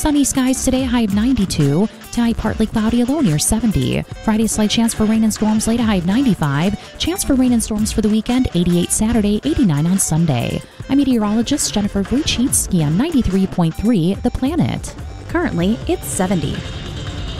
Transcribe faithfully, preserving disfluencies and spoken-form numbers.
Sunny skies today, high of ninety-two. Tonight, partly cloudy, a low near seventy. Friday, slight chance for rain and storms late, a high of ninety-five. Chance for rain and storms for the weekend, eighty-eight Saturday, eighty-nine on Sunday. I'm meteorologist Jennifer Vujicic on ninety-three point three The Planet. Currently, it's seventy.